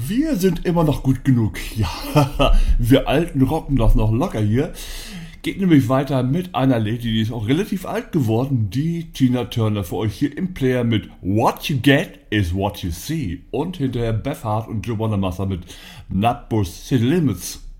Wir sind immer noch gut genug. Ja, wir Alten rocken das noch locker hier. Geht nämlich weiter mit einer Lady, die ist auch relativ alt geworden, die Tina Turner für euch hier im Player mit What You Get is What You See. Und hinterher Beth Hart und Joanna Master mit Not Push City Limits.